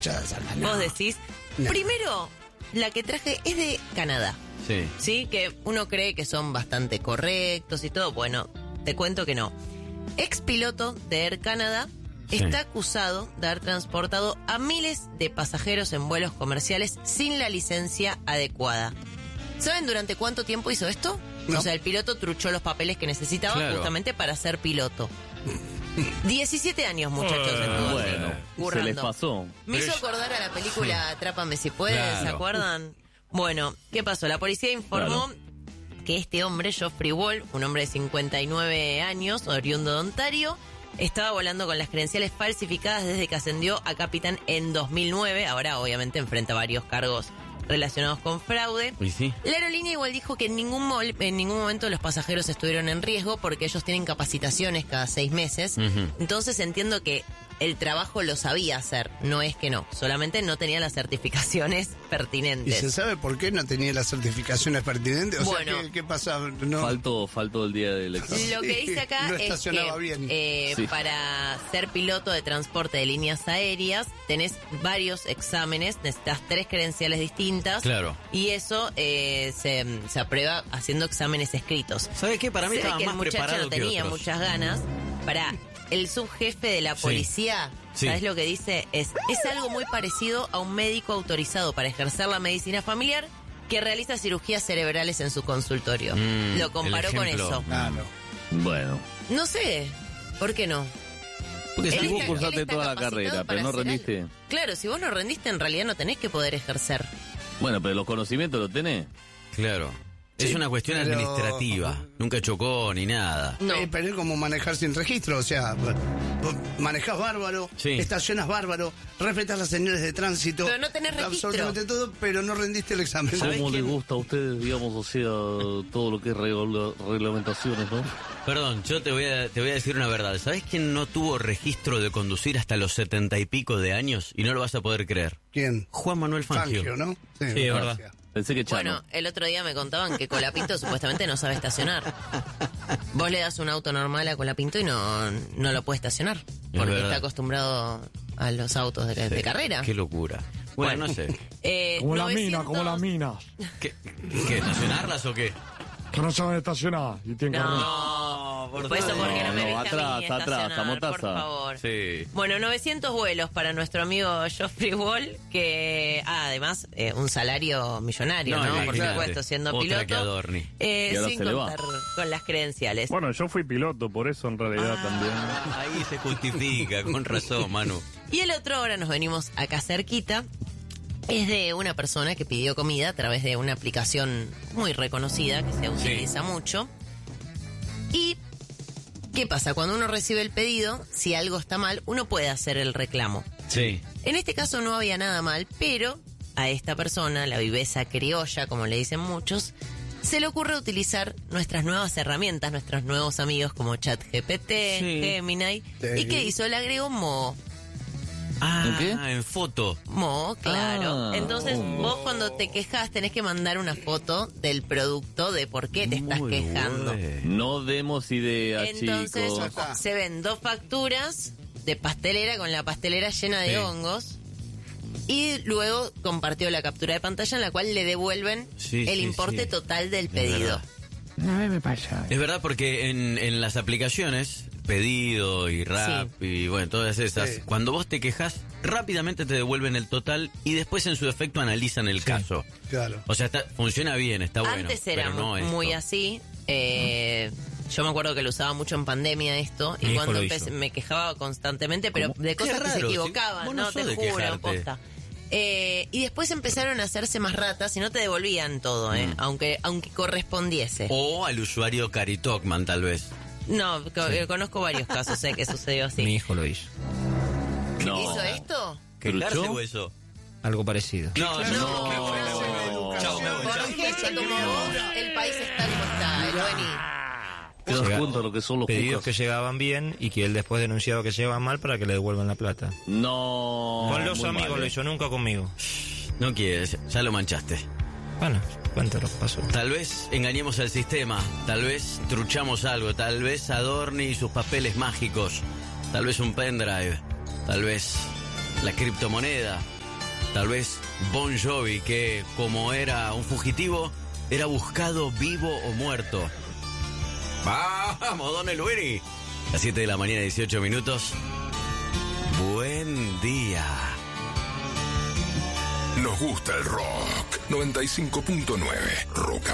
Vos decís. No. Primero, la que traje es de Canadá. Sí. Sí, que uno cree que son bastante correctos y todo. Bueno, te cuento que no. Ex piloto de Air Canada está acusado de haber transportado a miles de pasajeros en vuelos comerciales sin la licencia adecuada. ¿Saben durante cuánto tiempo hizo esto? No. O sea, el piloto truchó los papeles que necesitaba justamente para ser piloto. 17 años, muchachos, estuvo así, Bueno, currando. se les pasó. Me hizo acordar a la película Atrápame si puedes, Claro. ¿se acuerdan? Bueno, ¿qué pasó? La policía informó que este hombre, Geoffrey Wall, un hombre de 59 años, oriundo de Ontario, estaba volando con las credenciales falsificadas desde que ascendió a capitán en 2009. Ahora, obviamente, enfrenta varios cargos relacionados con fraude. ¿Y sí? La aerolínea igual dijo que en ningún momento los pasajeros estuvieron en riesgo porque ellos tienen capacitaciones cada 6 meses. Entonces entiendo que el trabajo lo sabía hacer, no es que no, solamente no tenía las certificaciones ¿Y pertinentes. se sabe por qué no tenía las certificaciones pertinentes? O Bueno. sea, ¿qué pasaba? No. Faltó el día del examen. Lo que dice acá No es estacionaba que bien. Sí. para ser piloto de transporte de líneas aéreas tenés varios exámenes, necesitas 3 credenciales distintas. Claro. Y eso se aprueba haciendo exámenes escritos. ¿Sabes qué? Para mí Se ve estaba que el más muchacho preparado no que tenía otros. muchas ganas. Para el subjefe de la Sí. policía, Sí. ¿sabes lo que dice? Es algo muy parecido a un médico autorizado para ejercer la medicina familiar que realiza cirugías cerebrales en su consultorio. Lo comparó el con ejemplo. eso. Claro. Bueno. No sé, ¿por qué no? Porque si Él vos está- cursaste él está toda la capacitado carrera, para pero no hacer rendiste. algo. Claro, si vos no rendiste, en realidad no tenés que poder ejercer. Bueno, pero los conocimientos los tenés. Claro. Es Sí, una cuestión pero- administrativa. Nunca chocó ni nada. No. Pero es como manejar sin registro, o sea, vos manejás bárbaro, Sí. estacionas bárbaro, respetas las señales de tránsito. Pero no tenés registro. Absolutamente todo, pero no rendiste el examen. ¿Sabés ¿Cómo les quién? gusta a ustedes, digamos, o sea, todo lo que es reglamentaciones, no? Perdón, yo te voy a decir una verdad. ¿Sabés quién no tuvo registro de conducir hasta los 70 y pico de años? Y no lo vas a poder creer. ¿Quién? Juan Manuel Fangio. Fangio, ¿no? Sí, es verdad. Pensé que Chano. Bueno, el otro día me contaban que Colapinto supuestamente no sabe estacionar. Vos le das un auto normal a Colapinto y no lo puede estacionar. Porque verdad. está acostumbrado a los autos de carrera. Qué locura. Bueno, no sé. Como la 900 mina, como las minas. ¿Qué, estacionarlas o qué? Que no saben estacionar y tienen carnet. No, por por eso favor. porque no me No, viste a mí atrás, estacionar, Tamotaza. por favor. Sí. Bueno, 900 vuelos para nuestro amigo Geoffrey Wall, que además un salario millonario, No, ¿no? Por imagínate. supuesto, siendo Otra piloto. que Adorni. Y ahora Sin se le va. contar con las credenciales. Bueno, yo fui piloto, por eso en realidad también. Ahí se justifica, con razón, Manu. Y el otro, ahora nos venimos acá cerquita, es de una persona que pidió comida a través de una aplicación muy reconocida que se utiliza mucho. Y, ¿qué pasa? Cuando uno recibe el pedido, si algo está mal, uno puede hacer el reclamo. Sí. En este caso no había nada mal, pero a esta persona, la viveza criolla, como le dicen muchos, se le ocurre utilizar nuestras nuevas herramientas, nuestros nuevos amigos como ChatGPT, Gemini. Sí. ¿Y qué hizo? Le agregó Mo. Ah, ¿En qué? en foto. Mo, claro. Ah, Entonces Mo. vos cuando te quejas tenés que mandar una foto del producto de por qué te estás Muy quejando. bueno. No demos idea, Entonces chicos. está. se ven 2 facturas de pastelera con la pastelera llena de Sí. hongos. Y luego compartió la captura de pantalla en la cual le devuelven Sí, el sí, importe sí. total del Es pedido. verdad. Es verdad porque en las aplicaciones, Pedido y Rap y bueno, todas esas, Sí. cuando vos te quejas, rápidamente te devuelven el total y después en su defecto analizan el caso. Claro. O sea, funciona bien, está bueno. Antes era pero no muy esto. así. Yo me acuerdo que lo usaba mucho en pandemia esto. Mi Y hijo cuando lo empecé, hizo. me quejaba constantemente, pero ¿Cómo? de cosas Qué que se raro, equivocaban, si vos no, no te sos de juro, quejarte. posta. Y después empezaron a hacerse más ratas y no te devolvían todo, aunque correspondiese. O al usuario Cari Tocman, tal vez. No, conozco varios casos que sucedió así. Mi hijo lo hizo. No. ¿Hizo esto? ¿Quejarse ¿Truchó? o eso? Algo parecido. No, Claro, no. qué clase de educación. Chau, me voy, Por chau. gente como vos, el país está como está. Vení. ¿Te das cuenta de lo que son los Pedidos que cucas? llegaban bien y que él después denunciaba que llegaban mal para que le devuelvan la plata. No. Con los muy amigos mal, lo ¿eh? hizo, nunca conmigo. No quieres, ya lo manchaste. Bueno, cuéntalo, pasó. Tal vez engañemos al sistema, tal vez truchamos algo, tal vez Adorni y sus papeles mágicos, tal vez un pendrive, tal vez la criptomoneda, tal vez Bon Jovi, que como era un fugitivo, era buscado vivo o muerto. ¡Vamos, Don Elwini! Las 7 de la mañana, 18 minutos. Buen día. Nos gusta el rock. 95.9 Rock